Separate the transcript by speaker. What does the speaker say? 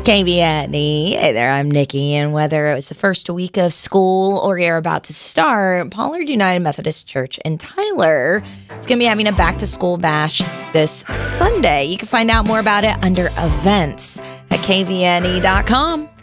Speaker 1: KVNE. Hey there, I'm Nikki, and whether it was the first week of school or you're about to start, Pollard United Methodist Church in Tyler is going to be having a back-to-school bash this Sunday. You can find out more about it under events at kvne.com.